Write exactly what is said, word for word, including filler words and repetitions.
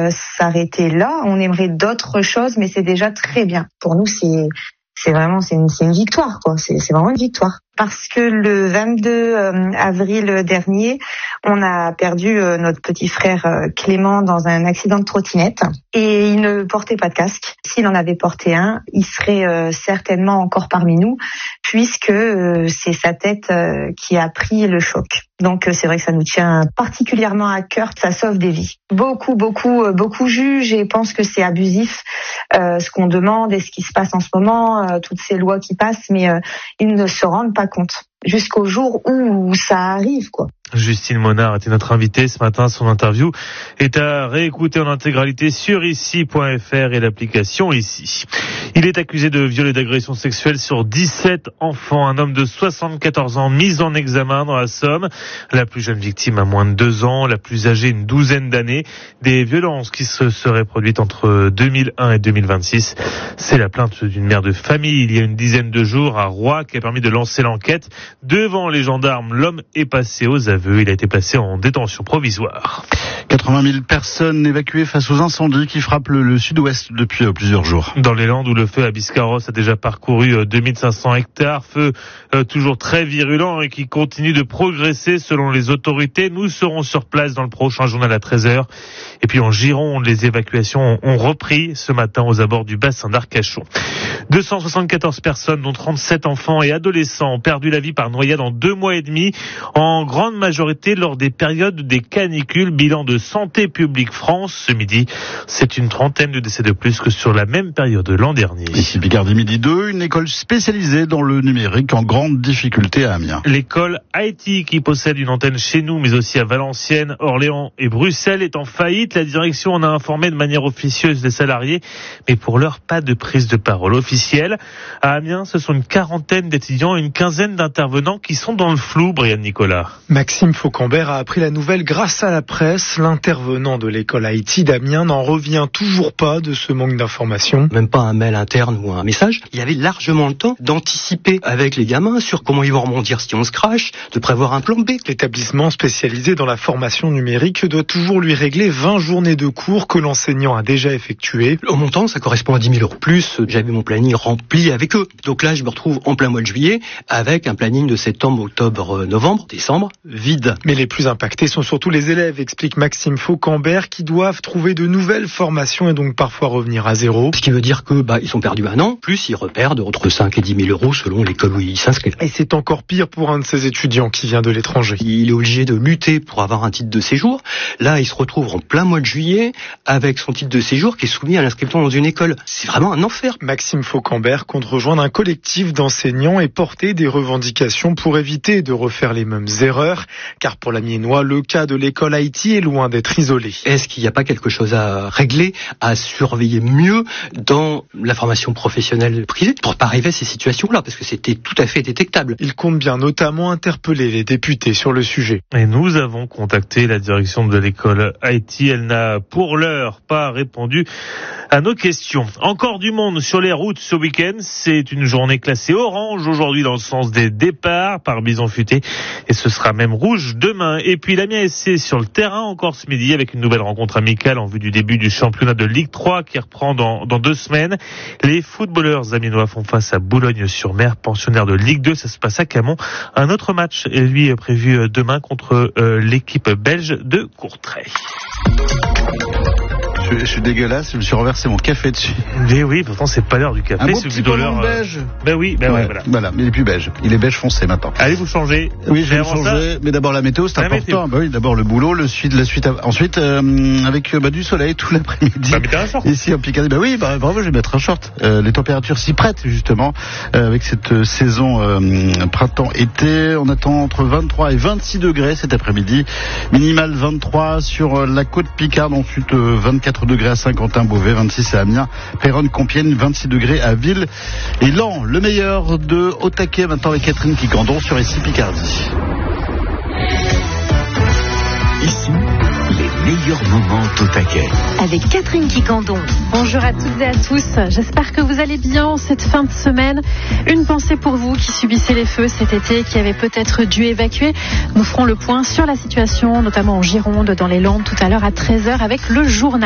euh, s'arrêter là. On aimerait d'autres choses, mais c'est déjà très bien. Pour nous, c'est c'est vraiment c'est une c'est une victoire, quoi. C'est c'est vraiment une victoire. Parce que le vingt-deux avril dernier, on a perdu notre petit frère Clément dans un accident de trottinette et il ne portait pas de casque. S'il en avait porté un, il serait certainement encore parmi nous puisque c'est sa tête qui a pris le choc. Donc c'est vrai que ça nous tient particulièrement à cœur, ça sauve des vies. Beaucoup, beaucoup, beaucoup jugent et pensent que c'est abusif euh, ce qu'on demande et ce qui se passe en ce moment, euh, toutes ces lois qui passent, mais euh, ils ne se rendent pas compte jusqu'au jour où ça arrive, quoi. Justine Monard était notre invitée ce matin. Son interview est à réécouter en intégralité sur ici point f r et l'application Ici. Il est accusé de viol et d'agression sexuelle sur dix-sept enfants. Un homme de soixante-quatorze ans mis en examen dans la Somme. La plus jeune victime a moins de deux ans, la plus âgée une douzaine d'années. Des violences qui se seraient produites entre deux mille un et deux mille vingt-six. C'est la plainte d'une mère de famille il y a une dizaine de jours à Roye qui a permis de lancer l'enquête. Devant les gendarmes, l'homme est passé aux aveux. Il a été placé en détention provisoire. quatre-vingt mille personnes évacuées face aux incendies qui frappent le, le sud-ouest depuis euh, plusieurs jours. Dans les Landes où le feu à Biscarrosse a déjà parcouru euh, deux mille cinq cents hectares, feu euh, toujours très virulent et qui continue de progresser selon les autorités. Nous serons sur place dans le prochain journal à treize heures. Et puis en Gironde, les évacuations ont repris ce matin aux abords du bassin d'Arcachon. deux cent soixante-quatorze personnes, dont trente-sept enfants et adolescents, ont perdu la vie par noyade en deux mois et demi, en grande majorité lors des périodes des canicules. Bilan de Santé publique France ce midi. C'est une trentaine de décès de plus que sur la même période l'an dernier. Ici Picardie midi deux, une école spécialisée dans le numérique en grande difficulté à Amiens. L'école I T, qui possède une antenne chez nous, mais aussi à Valenciennes, Orléans et Bruxelles, est en faillite. La direction en a informé de manière officieuse les salariés, mais pour l'heure, pas de prise de parole officielle. À Amiens, ce sont une quarantaine d'étudiants et une quinzaine d'intervenants qui sont dans le flou, Brian Nicolas. Maxime Faucambert a appris la nouvelle grâce à la presse. L'intervenant de l'école I T d'Amiens n'en revient toujours pas de ce manque d'informations. Même pas un mail interne ou un message. Il y avait largement le temps d'anticiper avec les gamins sur comment ils vont rebondir si on se crache, de prévoir un plan B. L'établissement spécialisé dans la formation numérique doit toujours lui régler vingt journées de cours que l'enseignant a déjà effectuées. Au montant, ça correspond à dix mille euros. Plus, j'avais mon planning rempli avec eux. Donc là, je me retrouve en plein mois de juillet avec un planning de septembre, octobre, novembre, décembre, vide. Mais les plus impactés sont surtout les élèves, explique Maxime Faucambert, qui doivent trouver de nouvelles formations et donc parfois revenir à zéro. Ce qui veut dire que bah ils sont perdus un an, plus ils reperdent entre cinq et dix mille euros selon l'école où ils s'inscrivent. Et c'est encore pire pour un de ces étudiants qui vient de l'étranger. Il est obligé de lutter pour avoir un titre de séjour. Là, il se retrouve en plein mois de juillet avec son titre de séjour qui est soumis à l'inscription dans une école. C'est vraiment un enfer. Maxime Faucambert compte rejoindre un collectif d'enseignants et porter des revendications pour éviter de refaire les mêmes erreurs. Car pour l'Amiénois, le cas de l'école I T est loin d'être isolé. Est-ce qu'il n'y a pas quelque chose à régler, à surveiller mieux dans la formation professionnelle privée pour ne pas arriver à ces situations-là, parce que c'était tout à fait détectable. Il compte bien notamment interpeller les députés sur le sujet. Et nous avons contacté la direction de l'école I T. Elle n'a pour l'heure pas répondu à nos questions. Encore du monde sur les routes ce week-end. C'est une journée classée orange aujourd'hui dans le sens des départs par Bison Futé. Et ce sera même rouge demain. Et puis l'Amiens S C sur le terrain encore ce midi avec une nouvelle rencontre amicale en vue du début du championnat de Ligue trois qui reprend dans, dans deux semaines. Les footballeurs amiénois font face à Boulogne-sur-Mer, pensionnaire de Ligue deux. Ça se passe à Camon. Un autre match est lui prévu demain contre euh, l'équipe belge de Courtrai. Je, je suis dégueulasse, je me suis renversé mon café dessus. Mais oui, pourtant c'est pas l'heure du café. Un beau c'est petit plutôt ballon l'heure. beige. Ben oui, ben ouais, ouais, voilà. Voilà, mais il est plus beige. Il est beige foncé maintenant. Allez vous changer. Oui, je vais Mais me avant changer. ça, Mais d'abord la météo, c'est la important. météo. Bah oui, d'abord le boulot, le suite, la suite. Ensuite, euh, avec bah, du soleil tout l'après-midi. Bah, mettez un short. Ici en Picardie. Bah oui, bah, bravo, je vais mettre un short. Euh, les températures s'y prêtent justement euh, avec cette euh, saison euh, printemps-été. On attend entre vingt-trois et vingt-six degrés cet après-midi. Minimal vingt-trois sur euh, la côte Picarde. Ensuite euh, vingt-quatre degrés à Saint-Quentin-Beauvais, vingt-six à Amiens, Péronne, Compiègne, vingt-six degrés à Ville et Laon. Le meilleur de Au Taquet maintenant avec Catherine Quicandon sur Ici Picardie. Ici, les meilleurs moments au taquet. Avec Catherine Quicandon. Bonjour à toutes et à tous. J'espère que vous allez bien en cette fin de semaine. Une pensée pour vous qui subissez les feux cet été, qui avez peut-être dû évacuer. Nous ferons le point sur la situation, notamment en Gironde, dans les Landes, tout à l'heure à treize heures avec le journal.